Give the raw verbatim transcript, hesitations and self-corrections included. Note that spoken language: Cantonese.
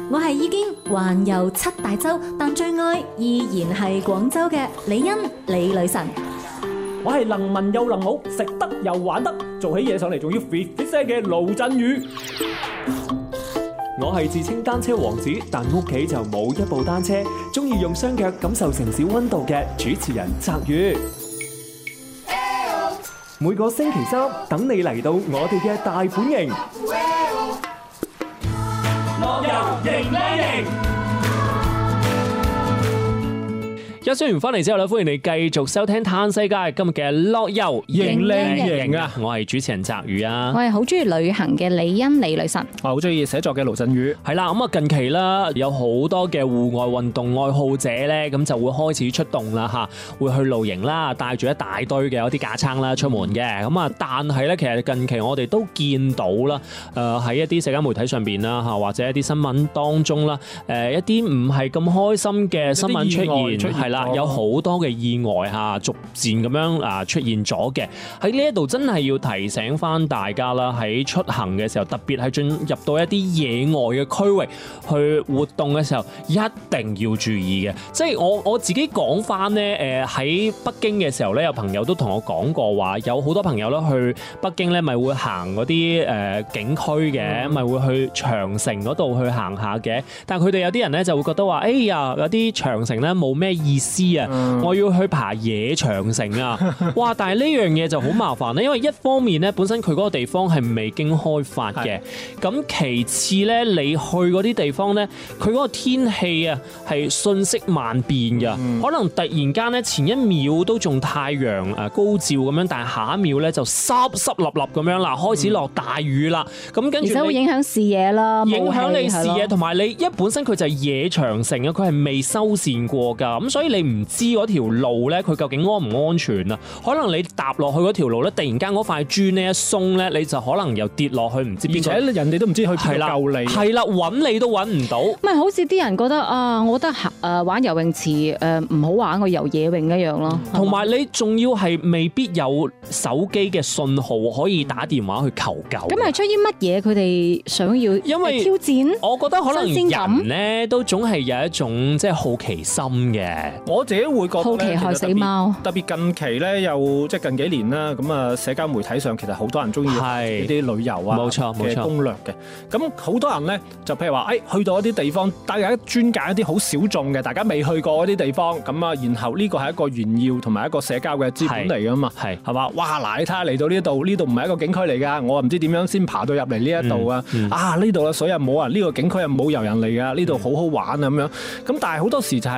我係已經環遊七大洲，但最愛依然係廣州嘅李欣李女神。 我係能文又能武，食得又玩得，做起嘢上嚟仲要 fit fit 聲嘅盧振宇。 我係自稱單車王子，但屋企就冇一部單車，中意用雙腳感受城市溫度嘅主持人澤宇。每個星期三等你嚟到我哋嘅大本營， 樂遊迎靚營。 一宣完翻嚟之後咧，歡迎你繼續收聽《嘆世界》今日嘅樂遊迎靚營啊！我係主持人澤宇啊， 我係好中意旅行嘅李欣李女神， 我好中意寫作嘅盧振宇。 係啦，咁啊近期啦，有好多嘅戶外運動愛好者咧，咁就會開始出動啦吓，會去露營啦，帶住一大堆嘅有啲架撐啦出門嘅。咁啊，但係咧，其實近期我哋都見到啦，誒喺一啲社交媒體上邊啦吓，或者一啲新聞當中啦，誒一啲唔係咁開心嘅新聞出現，係啦。有好多嘅意外嚇，逐漸咁樣啊出現咗嘅。喺呢一度真係要提醒翻大家啦，喺出行嘅時候，特別係進入到一啲野外嘅區域去活動嘅時候，一定要注意嘅。即係我我自己講翻呢，誒喺北京嘅時候咧，有朋友都同我講過話，有好多朋友咧去北京咧，咪會行嗰啲誒景區嘅，咪、嗯、會去長城嗰度去行下嘅。但係佢哋有啲人咧就會覺得話，哎呀，有啲長城咧冇咩意思啊！嗯、我要去爬野長城啊！哇！但係呢樣嘢就好麻煩咧，因為一方面咧，本身佢嗰個地方係未經開發嘅，咁其次咧，你去嗰啲地方咧，佢嗰個天氣啊係瞬息萬變㗎，嗯、可能突然間咧前一秒都仲太陽誒高照咁樣，但係下一秒咧就濕濕立立咁樣啦，開始落大雨啦，咁、嗯、跟住而且會影響視野啦， 影響你視野，同埋你一本身佢就係野長城啊，佢係未修繕過㗎，咁所以你唔知嗰條路咧，佢究竟安唔安全啊？可能你踏落去嗰條路咧，突然間嗰塊磚呢一鬆咧，你就可能又跌落去，唔知邊個。 而且人哋都唔知去邊度救你。 係啦，揾你都揾唔到。 唔係好似啲人覺得啊，我覺得誒玩游泳池誒唔好玩，我游野泳一樣咯。 同埋你仲要係未必有手機嘅信號可以打電話去求救。 咁係出於乜嘢？佢哋想要因為挑戰？ 我覺得可能人咧都總係有一種即係好奇心嘅。 我自己會覺得好奇害死貓， 特別近期咧，又即係近幾年啦，咁啊社交媒體上其實好多人中意呢啲旅遊啊嘅攻略嘅。咁好多人咧就譬如話，誒、哎、去到一啲地方，大家專揀一啲好小眾嘅，大家未去過嗰啲地方，咁啊，然後呢個係一個炫耀同埋一個社交嘅資本嚟噶嘛，係係嘛？哇！嗱，你睇下嚟到呢度，呢度唔係一個景區嚟㗎，我唔知點樣先爬到入嚟呢一度啊！嗯嗯、啊，呢度嘅水又冇啊，呢個景區又冇遊人嚟㗎，呢度好好玩啊咁樣。咁但係好多時就係、是。